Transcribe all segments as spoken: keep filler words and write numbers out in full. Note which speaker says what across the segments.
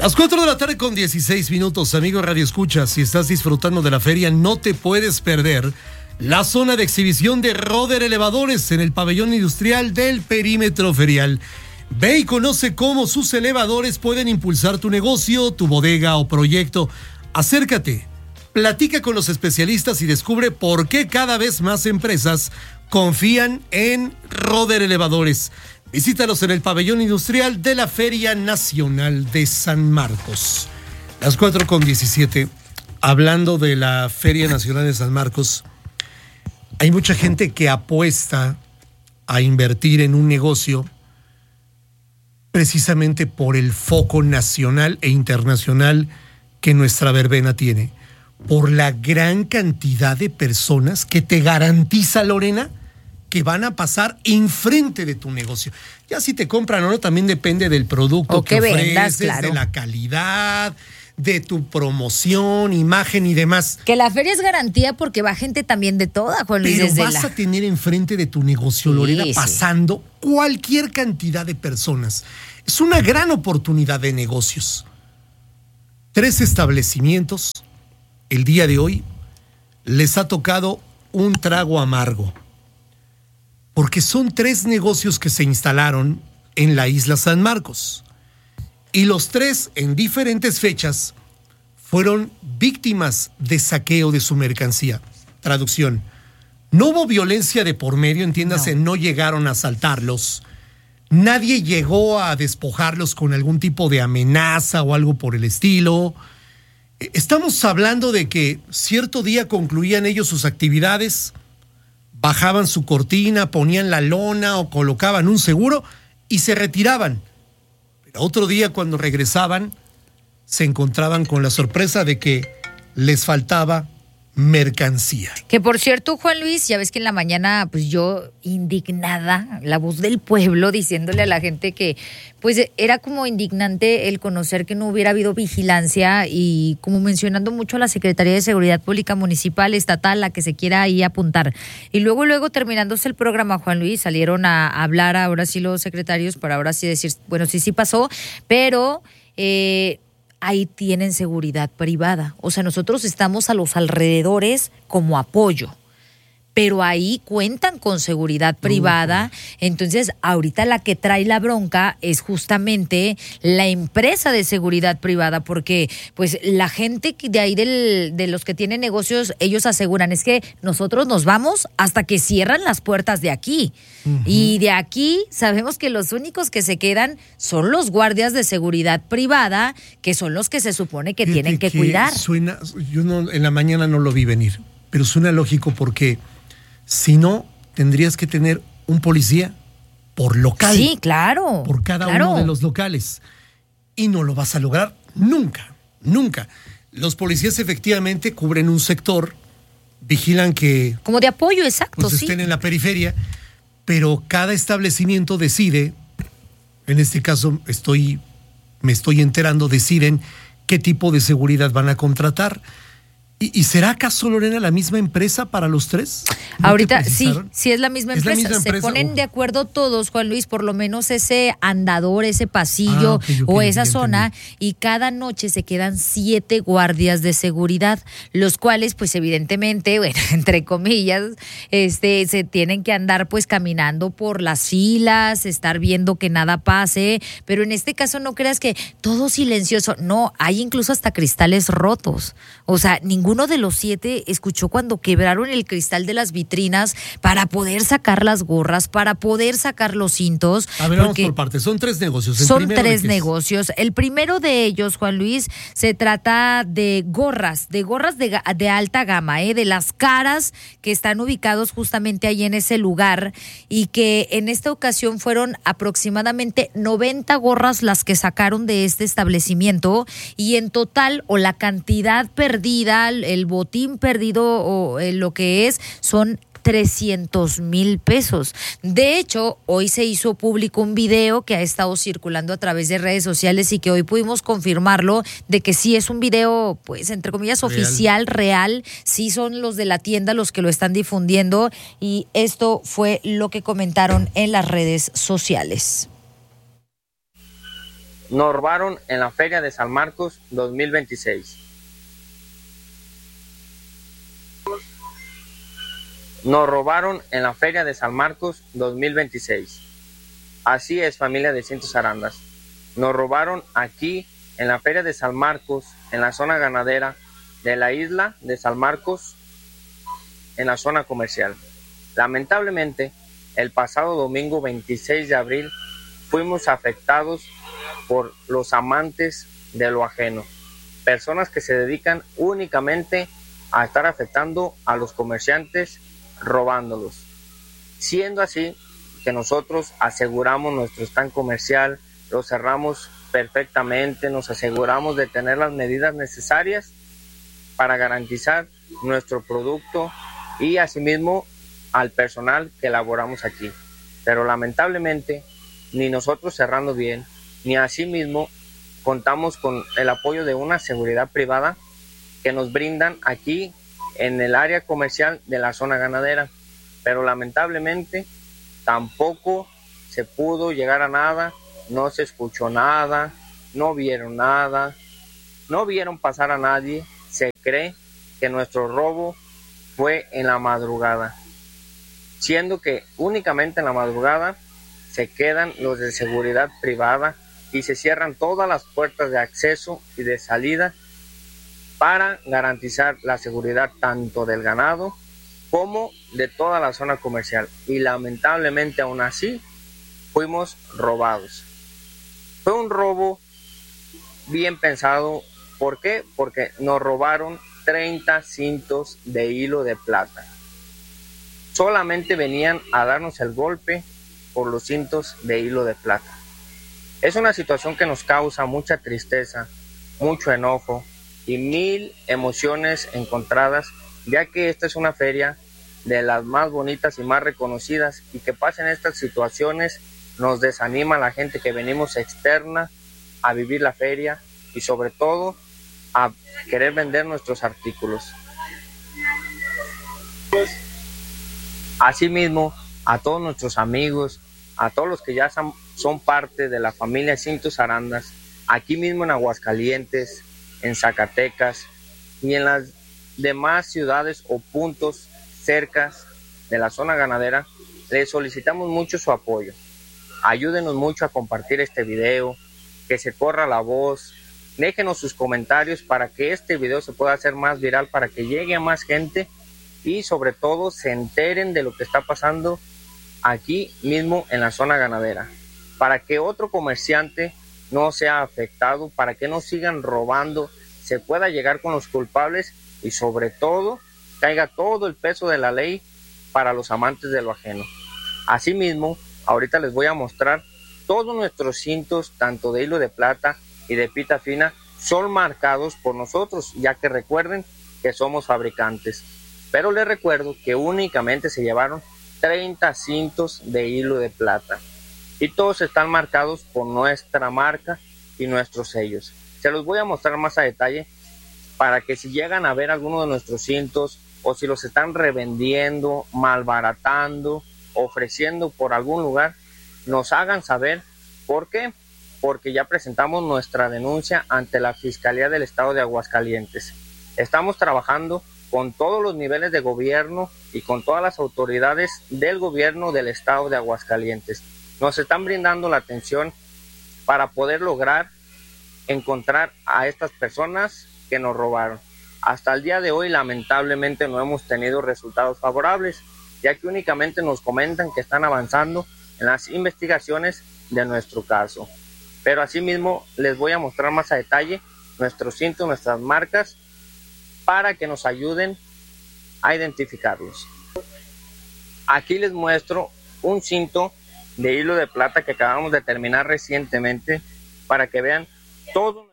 Speaker 1: Las cuatro de la tarde con dieciséis minutos, amigo Radio Escucha. Si estás disfrutando de la feria, no te puedes perder la zona de exhibición de Roder Elevadores en el pabellón industrial del Perímetro Ferial. Ve y conoce cómo sus elevadores pueden impulsar tu negocio, tu bodega o proyecto. Acércate, platica con los especialistas y descubre por qué cada vez más empresas confían en Roder Elevadores. Visítalos en el pabellón industrial de la Feria Nacional de San Marcos. Las cuatro con diecisiete, hablando de la Feria Nacional de San Marcos, hay mucha gente que apuesta a invertir en un negocio precisamente por el foco nacional e internacional que nuestra verbena tiene, por la gran cantidad de personas que te garantiza, Lorena, que van a pasar enfrente de tu negocio. Ya si te compran o no, también depende del producto
Speaker 2: o que, que
Speaker 1: ofreces,
Speaker 2: vendas, claro,
Speaker 1: de la calidad, de tu promoción, imagen y demás.
Speaker 2: Que la feria es garantía porque va gente también de toda, Juan Luis.
Speaker 1: Pero
Speaker 2: desde
Speaker 1: vas
Speaker 2: la...
Speaker 1: a tener enfrente de tu negocio, sí, Lorena, pasando sí. cualquier cantidad de personas. Es una gran oportunidad de negocios. Tres establecimientos, el día de hoy, les ha tocado un trago amargo. Porque son tres negocios que se instalaron en la isla San Marcos. Y los tres, en diferentes fechas, fueron víctimas de saqueo de su mercancía. Traducción: no hubo violencia de por medio, entiéndase, no, no llegaron a asaltarlos. Nadie llegó a despojarlos con algún tipo de amenaza o algo por el estilo. Estamos hablando de que cierto día concluían ellos sus actividades, bajaban su cortina, ponían la lona o colocaban un seguro y se retiraban. Pero otro día, cuando regresaban, se encontraban con la sorpresa de que les faltaba mercancía.
Speaker 2: Que por cierto, Juan Luis, ya ves que en la mañana, pues yo indignada, la voz del pueblo, diciéndole a la gente que pues era como indignante el conocer que no hubiera habido vigilancia y como mencionando mucho a la Secretaría de Seguridad Pública Municipal, Estatal, la que se quiera ahí apuntar. Y luego, luego terminándose el programa, Juan Luis, salieron a hablar ahora sí los secretarios para ahora sí decir, bueno, sí, sí pasó, pero eh, ahí tienen seguridad privada. O sea, nosotros estamos a los alrededores como apoyo, pero ahí cuentan con seguridad privada. Entonces, ahorita la que trae la bronca es justamente la empresa de seguridad privada, porque pues la gente de ahí del, de los que tienen negocios, ellos aseguran, es que nosotros nos vamos hasta que cierran las puertas de aquí. Uh-huh. Y de aquí sabemos que los únicos que se quedan son los guardias de seguridad privada, que son los que se supone que Fíjate tienen que, que cuidar.
Speaker 1: Suena, yo no, en la mañana no lo vi venir, pero suena lógico porque si no, tendrías que tener un policía por local.
Speaker 2: Sí, claro.
Speaker 1: Por cada
Speaker 2: claro.
Speaker 1: uno de los locales. Y no lo vas a lograr nunca, nunca. Los policías efectivamente cubren un sector, vigilan que...
Speaker 2: Como de apoyo, exacto,
Speaker 1: pues,
Speaker 2: sí.
Speaker 1: estén en la periferia, pero cada establecimiento decide, en este caso estoy, me estoy enterando, deciden qué tipo de seguridad van a contratar. ¿Y, ¿Y será acaso, Lorena, la misma empresa para los tres?
Speaker 2: ¿No Ahorita sí, sí es la misma
Speaker 1: ¿Es
Speaker 2: empresa.
Speaker 1: la misma
Speaker 2: Se
Speaker 1: empresa?
Speaker 2: ponen
Speaker 1: oh.
Speaker 2: de acuerdo todos, Juan Luis, por lo menos ese andador, ese pasillo ah, okay, okay, o esa zona, y cada noche se quedan siete guardias de seguridad, los cuales, pues evidentemente, bueno, entre comillas, este, se tienen que andar pues caminando por las filas, estar viendo que nada pase, pero en este caso no creas que todo silencioso, no, hay incluso hasta cristales rotos, o sea, ningún Ninguno de los siete escuchó cuando quebraron el cristal de las vitrinas para poder sacar las gorras, para poder sacar los cintos.
Speaker 1: A ver, vamos por partes. Son tres negocios. ¿El
Speaker 2: son tres negocios. El primero de ellos, Juan Luis, se trata de gorras, de gorras de, de alta gama, ¿eh? de las caras que están ubicados justamente ahí en ese lugar y que en esta ocasión fueron aproximadamente noventa gorras las que sacaron de este establecimiento y en total, o la cantidad perdida, el botín perdido o eh, lo que es, son trescientos mil pesos. De hecho, hoy se hizo público un video que ha estado circulando a través de redes sociales y que hoy pudimos confirmarlo de que sí es un video, pues, entre comillas, real. oficial, real. Sí son los de la tienda los que lo están difundiendo y esto fue lo que comentaron en las redes sociales.
Speaker 3: Nos robaron en la Feria de San Marcos dos mil veintiséis. Nos robaron en la Feria de San Marcos dos mil veintiséis. Así es, familia de Cintos Arandas. Nos robaron aquí en la Feria de San Marcos, en la zona ganadera de la isla de San Marcos, en la zona comercial. Lamentablemente, el pasado domingo veintiséis de abril fuimos afectados por los amantes de lo ajeno, personas que se dedican únicamente a estar afectando a los comerciantes, robándolos. Siendo así que nosotros aseguramos nuestro stand comercial, lo cerramos perfectamente, nos aseguramos de tener las medidas necesarias para garantizar nuestro producto y asimismo al personal que elaboramos aquí. Pero lamentablemente, ni nosotros cerrando bien, ni asimismo contamos con el apoyo de una seguridad privada que nos brindan aquí en el área comercial de la zona ganadera. Pero lamentablemente tampoco se pudo llegar a nada, no se escuchó nada, no vieron nada, no vieron pasar a nadie. Se cree que nuestro robo fue en la madrugada, siendo que únicamente en la madrugada se quedan los de seguridad privada y se cierran todas las puertas de acceso y de salida para garantizar la seguridad tanto del ganado como de toda la zona comercial. Y lamentablemente aún así fuimos robados. Fue un robo bien pensado. ¿Por qué? Porque nos robaron treinta cintos de hilo de plata. Solamente venían a darnos el golpe por los cintos de hilo de plata. Es una situación que nos causa mucha tristeza, mucho enojo y mil emociones encontradas, ya que esta es una feria de las más bonitas y más reconocidas, y que pasen estas situaciones nos desanima a la gente que venimos externa a vivir la feria y sobre todo a querer vender nuestros artículos. Asimismo, a todos nuestros amigos, a todos los que ya son, son parte de la familia Cintos Arandas, aquí mismo en Aguascalientes, en Zacatecas y en las demás ciudades o puntos cerca de la zona ganadera, les solicitamos mucho su apoyo. Ayúdenos mucho a compartir este video, que se corra la voz, déjenos sus comentarios para que este video se pueda hacer más viral, para que llegue a más gente y sobre todo se enteren de lo que está pasando aquí mismo en la zona ganadera, para que otro comerciante no sea afectado, para que no sigan robando, se pueda llegar con los culpables y sobre todo caiga todo el peso de la ley para los amantes de lo ajeno. Asimismo, ahorita les voy a mostrar todos nuestros cintos, tanto de hilo de plata y de pita fina, son marcados por nosotros, ya que recuerden que somos fabricantes. Pero les recuerdo que únicamente se llevaron treinta cintos de hilo de plata y todos están marcados por nuestra marca y nuestros sellos. Se los voy a mostrar más a detalle para que si llegan a ver alguno de nuestros cintos o si los están revendiendo, malbaratando, ofreciendo por algún lugar, nos hagan saber. ¿Por qué? Porque ya presentamos nuestra denuncia ante la Fiscalía del Estado de Aguascalientes. Estamos trabajando con todos los niveles de gobierno y con todas las autoridades del gobierno del Estado de Aguascalientes. Nos están brindando la atención para poder lograr encontrar a estas personas que nos robaron. Hasta el día de hoy, lamentablemente, no hemos tenido resultados favorables, ya que únicamente nos comentan que están avanzando en las investigaciones de nuestro caso. Pero asimismo, les voy a mostrar más a detalle nuestros cintos, nuestras marcas, para que nos ayuden a identificarlos. Aquí les muestro un cinto de hilo de plata que acabamos de terminar recientemente, para que vean todo.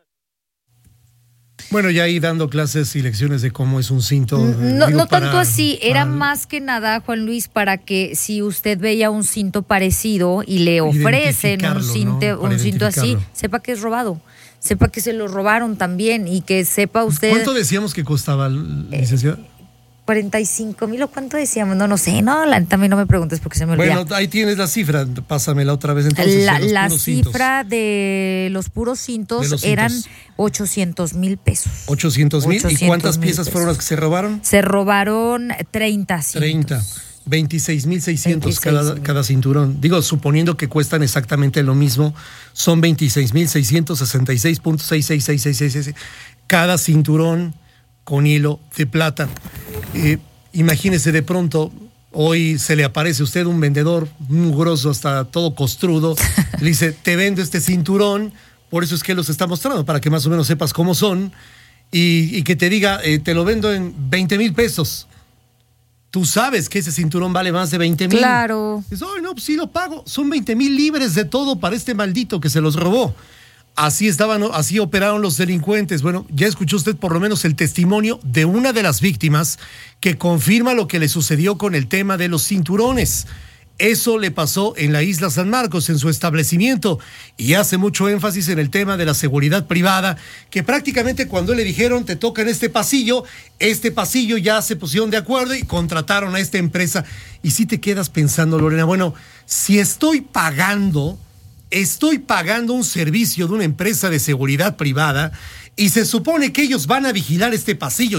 Speaker 1: Bueno, ya ahí dando clases y lecciones de cómo es un cinto.
Speaker 2: No,
Speaker 1: digo,
Speaker 2: no
Speaker 1: para,
Speaker 2: tanto así, era
Speaker 1: para...
Speaker 2: más que nada, Juan Luis, para que si usted veía un cinto parecido y le ofrecen un cinto, ¿no? un cinto así, sepa que es robado, sepa que se lo robaron también y que sepa usted...
Speaker 1: ¿Cuánto decíamos que costaba, licenciada?
Speaker 2: cuarenta y cinco mil o cuánto decíamos, no, no sé, no, la, también no me preguntes porque se me olvida.
Speaker 1: Bueno, ahí tienes la cifra, pásamela otra vez entonces.
Speaker 2: La,
Speaker 1: de
Speaker 2: la cifra cintos. de los puros cintos, los cintos eran ochocientos mil pesos.
Speaker 1: ochocientos mil. ¿Y cuántas piezas pesos. fueron las que se robaron?
Speaker 2: Se robaron treinta cintos.
Speaker 1: treinta. veintiséis mil seiscientos cada, cada cinturón. Digo, suponiendo que cuestan exactamente lo mismo, son veintiséis mil seiscientos sesenta y seis punto seis seis seis seis seis cada cinturón con hilo de plata. Eh, imagínese de pronto, hoy se le aparece a usted un vendedor mugroso, hasta todo costrudo, le dice, te vendo este cinturón, por eso es que los está mostrando, para que más o menos sepas cómo son, y, y que te diga, eh, te lo vendo en veinte mil pesos. Tú sabes que ese cinturón vale más de veinte mil.
Speaker 2: Claro.
Speaker 1: Dices, oh, no, pues sí lo pago. Son veinte mil libres de todo para este maldito que se los robó. Así estaban, así operaron los delincuentes. Bueno, ya escuchó usted por lo menos el testimonio de una de las víctimas que confirma lo que le sucedió con el tema de los cinturones. Eso le pasó en la isla San Marcos, en su establecimiento, y hace mucho énfasis en el tema de la seguridad privada, que prácticamente cuando le dijeron te toca en este pasillo, este pasillo ya se pusieron de acuerdo y contrataron a esta empresa. Y si te quedas pensando, Lorena, bueno, si estoy pagando, estoy pagando un servicio de una empresa de seguridad privada y se supone que ellos van a vigilar este pasillo